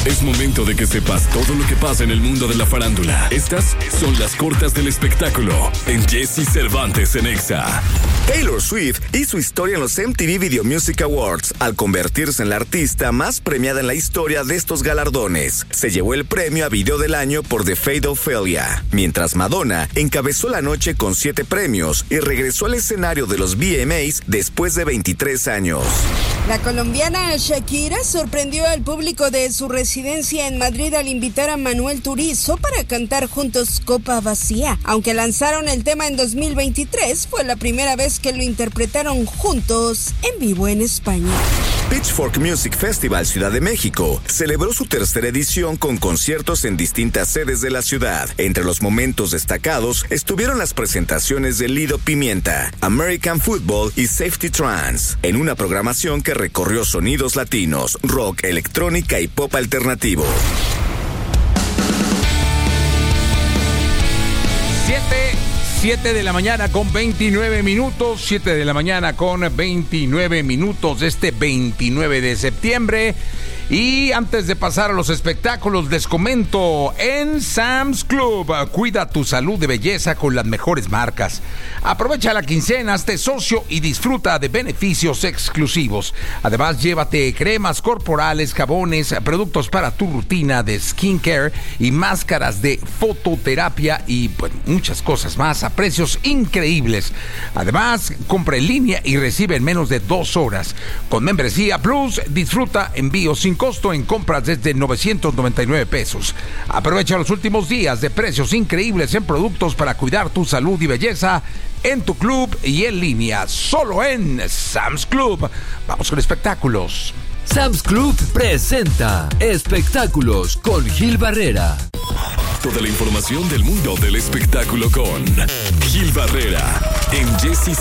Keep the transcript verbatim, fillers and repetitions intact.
Es momento de que sepas todo lo que pasa en el mundo de la farándula. Estas son las cortas del espectáculo en Jesse Cervantes en Exa. Taylor Swift hizo historia en los M T V Video Music Awards al convertirse en la artista más premiada en la historia de estos galardones. Se llevó el premio a Video del Año por The Fate of Ophelia, mientras Madonna encabezó la noche con siete premios y regresó al escenario de los V M As después de veintitrés años. La colombiana Shakira sorprendió al público de su residencia en Madrid al invitar a Manuel Turizo para cantar juntos Copa Vacía. Aunque lanzaron el tema en dos mil veintitrés, fue la primera vez que lo interpretaron juntos en vivo en España. Pitchfork Music Festival Ciudad de México celebró su tercera edición con conciertos en distintas sedes de la ciudad. Entre los momentos destacados estuvieron las presentaciones de Lido Pimienta, American Football y Safety Trance, en una programación que recorrió sonidos latinos, rock, electrónica y pop alternativo. siete de la mañana con veintinueve minutos, siete de la mañana con veintinueve minutos de este veintinueve de septiembre. Y antes de pasar a los espectáculos, les comento, en Sam's Club, cuida tu salud de belleza con las mejores marcas. Aprovecha la quincena, hazte socio y disfruta de beneficios exclusivos. Además, llévate cremas corporales, jabones, productos para tu rutina de skincare y máscaras de fototerapia y pues, muchas cosas más a precios increíbles. Además, compra en línea y recibe en menos de dos horas. Con Membresía Plus, disfruta envíos sin costo en compras desde novecientos noventa y nueve pesos. Aprovecha los últimos días de precios increíbles en productos para cuidar tu salud y belleza en tu club y en línea, solo en Sam's Club. Vamos con espectáculos. Sam's Club presenta espectáculos con Gil Barrera. Toda la información del mundo del espectáculo con Gil Barrera en Jesse